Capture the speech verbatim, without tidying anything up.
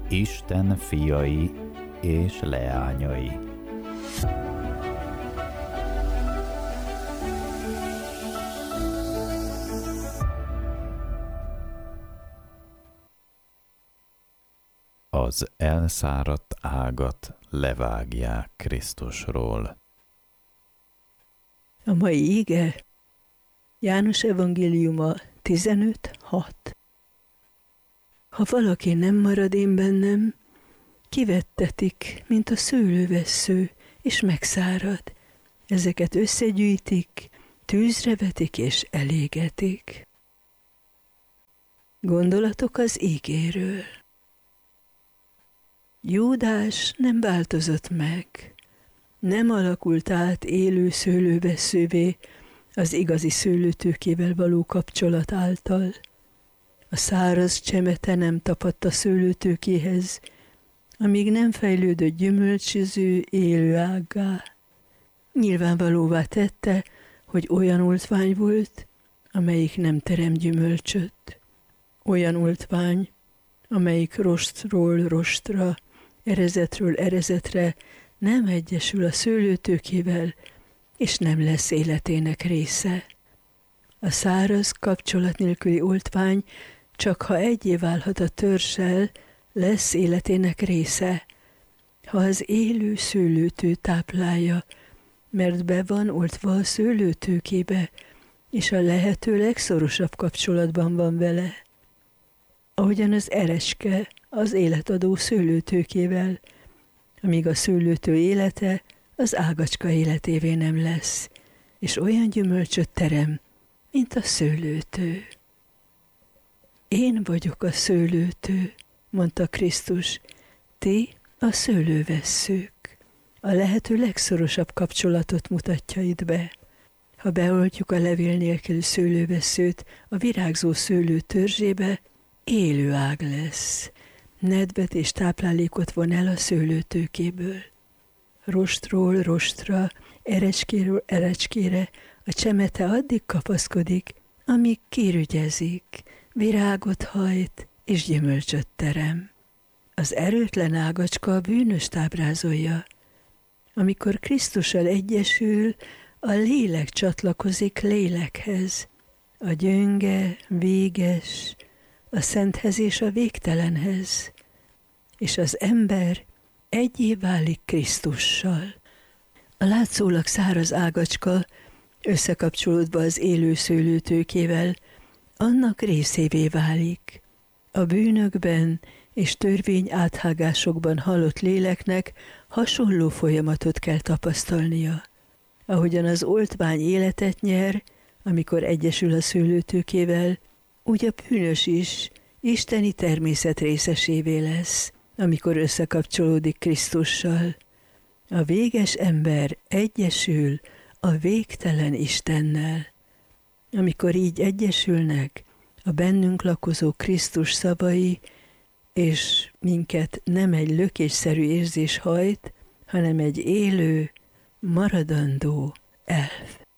Isten fiai és leányai. Az elszáradt ágat levágják Krisztusról. A mai ige János evangéliuma tizenöt hat. Ha valaki nem marad én bennem, kivettetik, mint a szőlővessző, és megszárad. Ezeket összegyűjtik, tűzre vetik és elégetik. Gondolatok az ígéről. Júdás nem változott meg, nem alakult át élő szőlővesszővé az igazi szőlőtőkével való kapcsolat által. A száraz csemete nem tapadt a szőlőtőkéhez, amíg nem fejlődött gyümölcsöző élő ággá. Nyilvánvalóvá tette, hogy olyan oltvány volt, amelyik nem terem gyümölcsöt. Olyan oltvány, amelyik rostról rostra, erezetről erezetre nem egyesül a szőlőtőkével, és nem lesz életének része. A száraz, kapcsolat nélküli oltvány csak ha egyé válhat a törzssel, lesz életének része, ha az élő szőlőtő táplálja, mert be van oltva a szőlőtőkébe, és a lehető legszorosabb kapcsolatban van vele. Ahogyan az erecske az életadó szőlőtőkével, amíg a szőlőtő élete az ágacska életévé nem lesz, és olyan gyümölcsöt terem, mint a szőlőtő. Én vagyok a szőlőtő, mondta Krisztus, ti a szőlővesszők. A lehető legszorosabb kapcsolatot mutatja itt be. Ha beoltjuk a levél nélküli szőlővesszőt a virágzó szőlő törzsébe, élő ág lesz. Nedvet és táplálékot von el a szőlőtőkéből. Rostról rostra, erecskéről erecskére a csemete addig kapaszkodik, amíg kirügyezik, virágot hajt és gyümölcsöt terem. Az erőtlen ágacska a bűnöst ábrázolja. Amikor Krisztussal egyesül, a lélek csatlakozik lélekhez, a gyönge, véges, a szenthez és a végtelenhez, és az ember egyé válik Krisztussal. A látszólag száraz ágacska, összekapcsolódva az élő szőlőtőkével, annak részévé válik. A bűnökben és törvény áthágásokban halott léleknek hasonló folyamatot kell tapasztalnia. Ahogyan az oltvány életet nyer, amikor egyesül a szőlőtőkével, úgy a bűnös is isteni természet részesévé lesz, amikor összekapcsolódik Krisztussal. A véges ember egyesül a végtelen Istennel. Amikor így egyesülnek a bennünk lakozó Krisztus szavai, és minket nem egy lökésszerű érzés hajt, hanem egy élő, maradandó elv.